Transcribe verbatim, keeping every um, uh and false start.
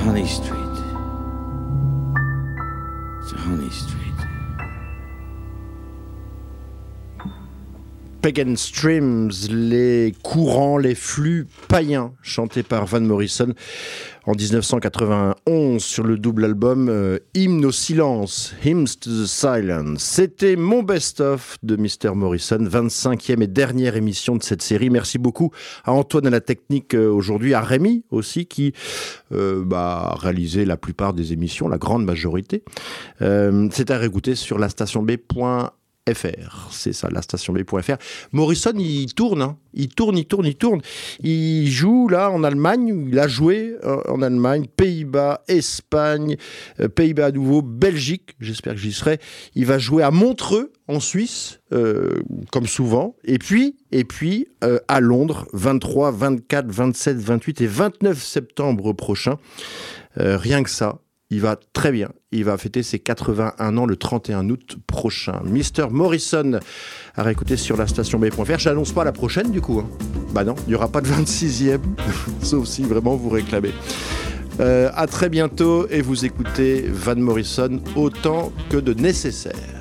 Honey Street. To Honey Street. Pagan Streams, les courants, les flux païens, chantés par Van Morrison en dix-neuf cent quatre-vingt-onze sur le double album euh, Hymne au silence, Hymns to the Silence. C'était mon best-of de mister Morrison, vingt-cinquième et dernière émission de cette série. Merci beaucoup à Antoine à la technique euh, aujourd'hui, à Rémi aussi qui euh, bah, a réalisé la plupart des émissions, la grande majorité. Euh, c'est à réécouter sur la station b point f r. C'est ça, la station b point f r. Morrison, il tourne, hein. il tourne, il tourne, il tourne. Il joue là en Allemagne, il a joué euh, en Allemagne, Pays-Bas, Espagne, euh, Pays-Bas à nouveau, Belgique, j'espère que j'y serai. Il va jouer à Montreux, en Suisse, euh, comme souvent. Et puis, et puis euh, à Londres, vingt-trois, vingt-quatre, vingt-sept, vingt-huit et vingt-neuf septembre prochain. Euh, rien que ça. Il va très bien. Il va fêter ses quatre-vingt-un ans le trente et un août prochain. mister Morrison à réécouter sur la station b point f r. Je n'annonce pas la prochaine du coup. Hein. Bah non, il n'y aura pas de vingt-sixième, sauf si vraiment vous réclamez. Euh, à très bientôt et vous écoutez Van Morrison autant que de nécessaire.